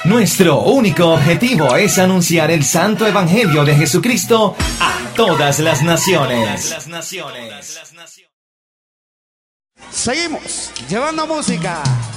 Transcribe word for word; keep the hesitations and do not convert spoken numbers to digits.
Nuestro único objetivo es anunciar el santo evangelio de Jesucristo a todas las naciones. Seguimos llevando música.